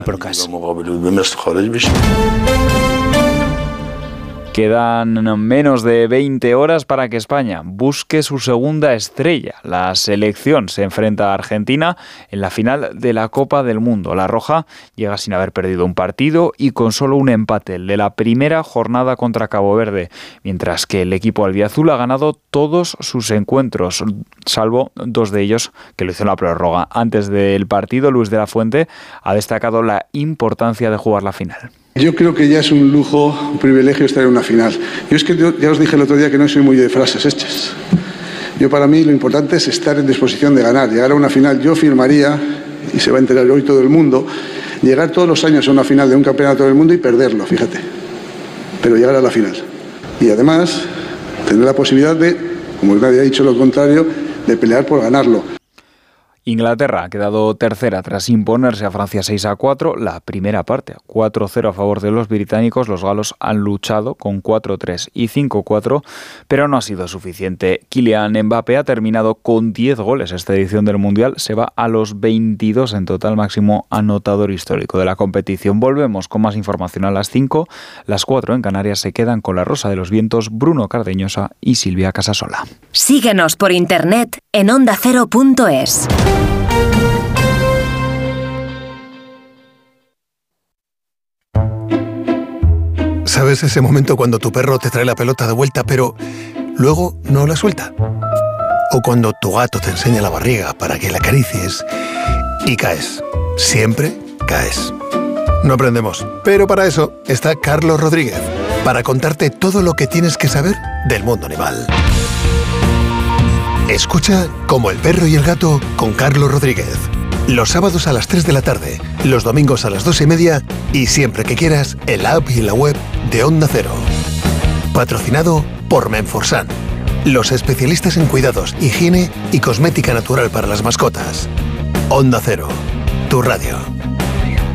Procas. Quedan menos de 20 horas para que España busque su segunda estrella. La selección se enfrenta a Argentina en la final de la Copa del Mundo. La Roja llega sin haber perdido un partido y con solo un empate, el de la primera jornada contra Cabo Verde, mientras que el equipo albiazul ha ganado todos sus encuentros, salvo 2 de ellos que lo hizo en la prórroga. Antes del partido, Luis de la Fuente ha destacado la importancia de jugar la final. Yo creo que ya es un lujo, un privilegio estar en una final. Yo es que ya os dije el otro día que no soy muy de frases hechas. Para mí lo importante es estar en disposición de ganar. Llegar a una final, yo firmaría, y se va a enterar hoy todo el mundo, llegar todos los años a una final de un campeonato del mundo y perderlo, fíjate. Pero llegar a la final. Y además, tener la posibilidad de, como nadie ha dicho lo contrario, de pelear por ganarlo. Inglaterra ha quedado tercera tras imponerse a Francia 6-4, la primera parte, 4-0 a favor de los británicos. Los galos han luchado con 4-3 y 5-4, pero no ha sido suficiente. Kylian Mbappé ha terminado con 10 goles esta edición del Mundial, se va a los 22 en total, máximo anotador histórico de la competición. Volvemos con más información a las 5, las 4 en Canarias. Se quedan con la Rosa de los Vientos, Bruno Cardeñosa y Silvia Casasola. Síguenos por internet en ondacero.es. ¿Sabes ese momento cuando tu perro te trae la pelota de vuelta, pero luego no la suelta? O cuando tu gato te enseña la barriga para que la acaricies y caes. Siempre caes. No aprendemos, pero para eso está Carlos Rodríguez, para contarte todo lo que tienes que saber del mundo animal. Escucha Como el perro y el gato con Carlos Rodríguez. Los sábados a las 3 de la tarde, los domingos a las 2:30 y siempre que quieras en la app y en la web de Onda Cero. Patrocinado por Menforsan, los especialistas en cuidados, higiene y cosmética natural para las mascotas. Onda Cero, tu radio.